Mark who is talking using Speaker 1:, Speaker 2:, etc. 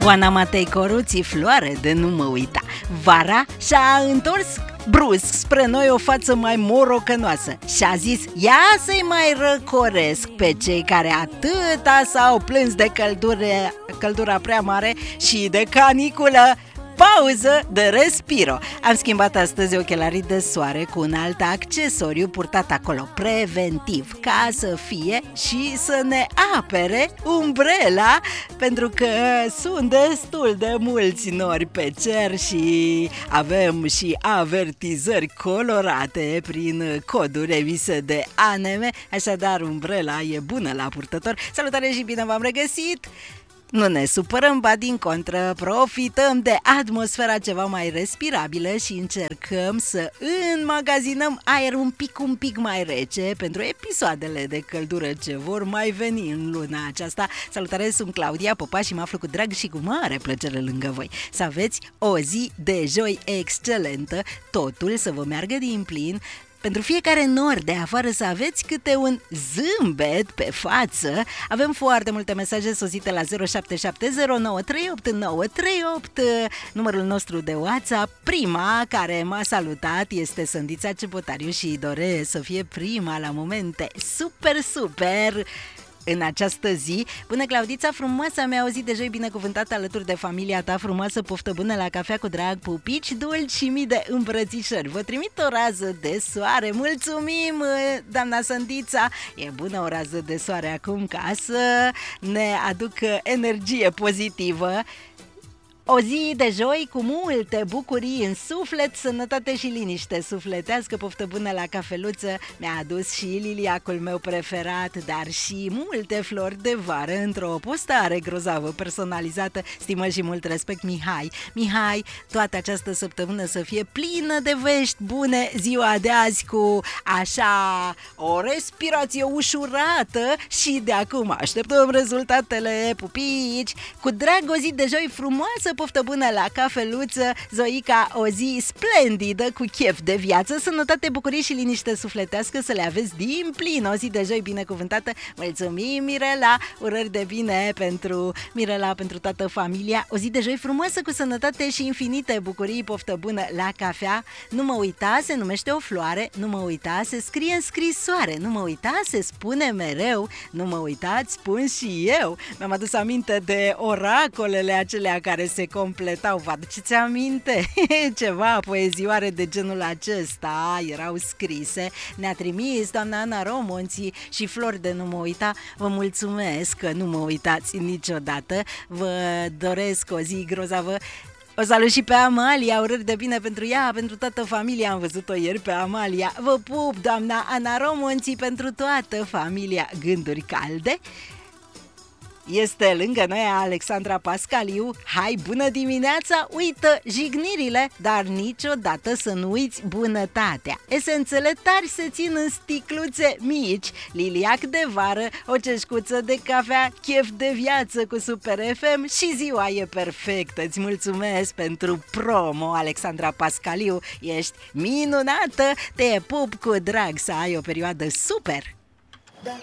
Speaker 1: Oana Matei Coruții, floare de nu mă uita. Vara și-a întors brusc spre noi o față mai morocănoasă și a zis: ia să-i mai răcoresc pe cei care atâta s-au plâns de căldura prea mare și de caniculă. Pauză de respiro. Am schimbat astăzi ochelarii de soare cu un alt accesoriu purtat acolo, preventiv, ca să fie și să ne apere umbrela, pentru că sunt destul de mulți nori pe cer și avem și avertizări colorate prin coduri emise de ANM, așadar umbrela e bună la purtător. Salutare și bine v-am regăsit! Nu ne supărăm, ba din contră, profităm de atmosfera ceva mai respirabilă și încercăm să înmagazinăm aer un pic mai rece pentru episoadele de căldură ce vor mai veni în luna aceasta. Salutare, sunt Claudia Popa și mă aflu cu drag și cu mare plăcere lângă voi. Să aveți o zi de joi excelentă, totul să vă meargă din plin. Pentru fiecare nor de afară să aveți câte un zâmbet pe față. Avem foarte multe mesaje sosite la 0770938938, numărul nostru de WhatsApp. Prima care m-a salutat este Sândița Cepotariu și doresc să fie prima la momente super în această zi. Bună, Claudița frumoasă, mi-a auzit de joi binecuvântată alături de familia ta frumoasă, poftă bună la cafea cu drag, pupici dulci și mii de îmbrățișări. Vă trimit o rază de soare, mulțumim, doamna Sândița. E bună o rază de soare acum ca să ne aducă energie pozitivă. O zi de joi cu multe bucurii în suflet, sănătate și liniște sufletească, poftă bună la cafeluță. Mi-a adus și liliacul meu preferat, dar și multe flori de vară într-o postare grozavă personalizată. Stimă și mult respect, Mihai, toată această săptămână să fie plină de vești bune, ziua de azi cu așa o respirație ușurată și de acum așteptăm rezultatele, pupici. Cu drag, o zi de joi frumoasă, poftă bună la cafeluță, Zoica, o zi splendidă, cu chef de viață, sănătate, bucurie și liniște sufletească să le aveți din plin, o zi de joi binecuvântată. Mulțumim, Mirela, urări de bine pentru Mirela, pentru toată familia. O zi de joi frumoasă, cu sănătate și infinite bucurii, poftă bună la cafea. Nu mă uita, se numește o floare, nu mă uita, se scrie în scrisoare, nu mă uita, se spune mereu, nu mă uitați, spun și eu. Mi-am adus aminte de oracolele acelea care se completau, vă aduceți aminte? Ceva poezioare de genul acesta erau scrise. Ne-a trimis doamna Ana Romonții și flori de nu mă uita. Vă mulțumesc că nu mă uitați niciodată. Vă doresc o zi grozavă. O salut și pe Amalia, urări de bine pentru ea, pentru toată familia, am văzut-o ieri pe Amalia. Vă pup, doamna Ana Romonții, pentru toată familia, gânduri calde. Este lângă noi Alexandra Pascaliu. Hai, bună dimineața! Uită jignirile, dar niciodată să nu uiți bunătatea. Esențele tari se țin în sticluțe mici, liliac de vară, o ceșcuță de cafea, chef de viață cu Super FM și ziua e perfectă. Îți mulțumesc pentru promo, Alexandra Pascaliu. Ești minunată, te pup cu drag, să ai o perioadă super!